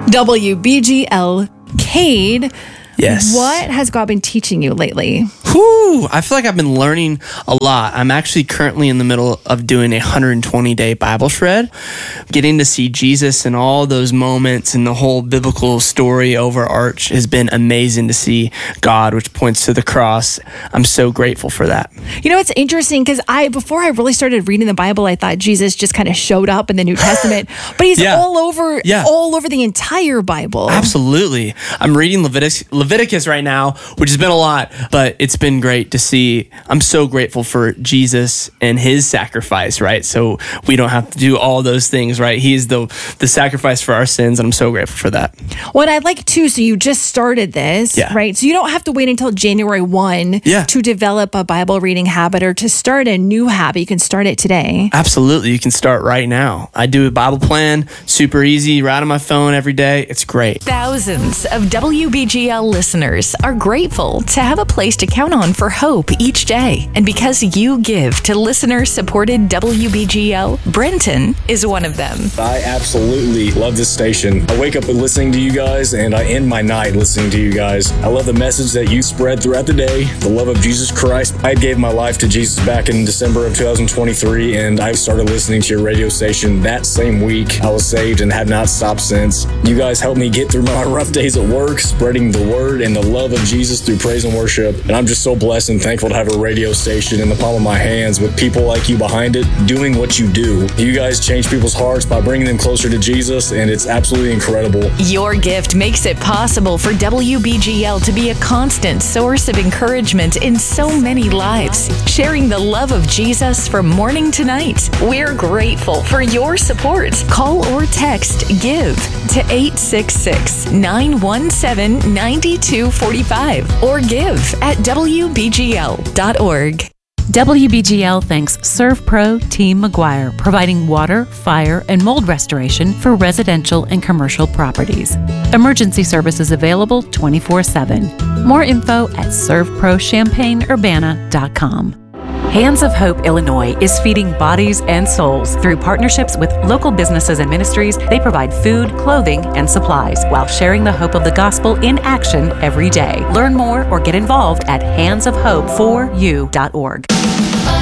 WBGL Cade. Yes. What has God been teaching you lately? I feel like I've been learning a lot. I'm actually currently in the middle of doing a 120-day Bible shred, getting to see Jesus in all those moments, and the whole biblical story overarch has been amazing to see God, which points to the cross. I'm so grateful for that. You know, it's interesting because before I really started reading the Bible, I thought Jesus just kind of showed up in the New Testament, but he's all over the entire Bible. Absolutely. I'm reading Leviticus right now, which has been a lot, but it's been great to see. I'm so grateful for Jesus and his sacrifice, right? So we don't have to do all those things, right? He is the sacrifice for our sins, and I'm so grateful for that. What I'd like too, so you just started this, right? So you don't have to wait until January 1 to develop a Bible reading habit or to start a new habit. You can start it today. Absolutely. You can start right now. I do a Bible plan, super easy, right on my phone every day. It's great. Thousands of WBGL listeners are grateful to have a place to count on for hope each day. And because you give to listener-supported WBGL, Brenton is one of them. I absolutely love this station. I wake up listening to you guys, and I end my night listening to you guys. I love the message that you spread throughout the day, the love of Jesus Christ. I gave my life to Jesus back in December of 2023, and I started listening to your radio station that same week. I was saved and have not stopped since. You guys helped me get through my rough days at work, spreading the word and the love of Jesus through praise and worship. And I'm just so blessed and thankful to have a radio station in the palm of my hands with people like you behind it doing what you do. You guys change people's hearts by bringing them closer to Jesus, and it's absolutely incredible. Your gift makes it possible for WBGL to be a constant source of encouragement in so many lives, sharing the love of Jesus from morning to night. We're grateful for your support. Call or text GIVE to 866-917-9245 or give at WBGL.org. WBGL thanks ServPro Team McGuire, providing water, fire, and mold restoration for residential and commercial properties. Emergency services available 24/7. More info at servprochampaignurbana.com. Hands of Hope Illinois is feeding bodies and souls through partnerships with local businesses and ministries. They provide food, clothing, and supplies while sharing the hope of the gospel in action every day. Learn more or get involved at handsofhope4u.org.